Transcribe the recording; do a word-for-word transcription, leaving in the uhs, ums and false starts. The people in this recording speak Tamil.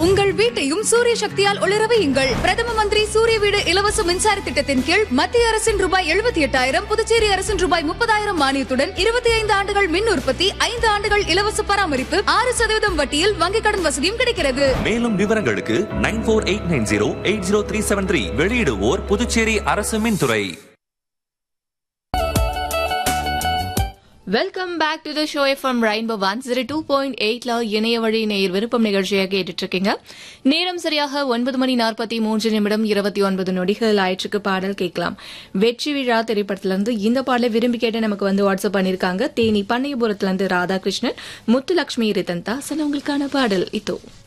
உங்கள் வீட்டையும் சூரிய சக்தியால் ஒளிர வையுங்கள். பிரதம மந்திரி சூரிய வீடு இலவச மின்சார திட்டத்தின் கீழ் மத்திய அரசின் ரூபாய் எழுபத்தி எட்டாயிரம், புதுச்சேரி அரசின் ரூபாய் முப்பதாயிரம் மானியத்துடன் இருபத்தி ஐந்து ஆண்டுகள் மின் உற்பத்தி, ஐந்து ஆண்டுகள் இலவச பராமரிப்பு, ஆறு சதவீதம் வட்டியில் வங்கிக் கடன் வசதியும் கிடைக்கிறது. மேலும் விவரங்களுக்கு nine four eight nine zero eight zero three seven three. வெளியிடுவோர் புதுச்சேரி அரசு மின்துறை. Welcome back to the show FM rainbow one zero two point எயிட்ல இணைய வழி நேயர் விருப்பம் நிகழ்ச்சியை கேட்டுட்டு இருக்கீங்க. நேரம் சரியாக ஒன்பது மணி நாற்பத்தி மூன்று நிமிடம் இருபத்தி ஒன்பது நொடிகள் ஆயிற்றுக்கு பாடல் கேட்கலாம். வெற்றி விழா திரைப்படத்திலிருந்து இந்த பாடலை விரும்பி கேட்டு நமக்கு வந்து வாட்ஸ்அப் பண்ணிருக்காங்க. தேனி பண்ணையபுரத்திலிருந்து ராதாகிருஷ்ணன், முத்துலட்சுமி ரிதன் தாசன். உங்களுக்கான பாடல் இதோ.